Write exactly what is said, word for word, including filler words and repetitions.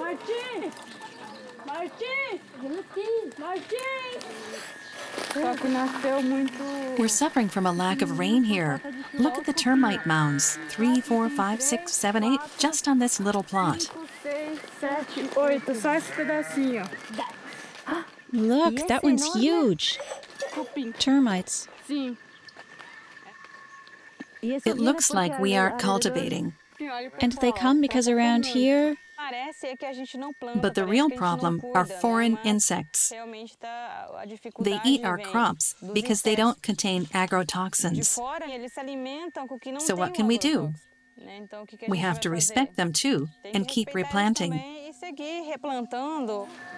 Martim! Martim! Martim! We're suffering from a lack of rain here. Look at the termite mounds. Three, four, five, six, seven, eight, just on this little plot. Look, that one's huge. Termites. It looks like we aren't cultivating. And they come because around here, But the real problem are foreign insects. They eat our crops because they don't contain agrotoxins. So what can we do? We have to respect them too and keep replanting.